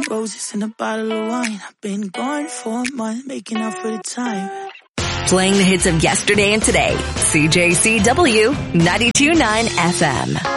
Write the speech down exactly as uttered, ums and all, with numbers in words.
roses and a bottle of wine. I've been gone for a month, making up for the time. Playing the hits of yesterday and today. C J C W ninety-two point nine F M.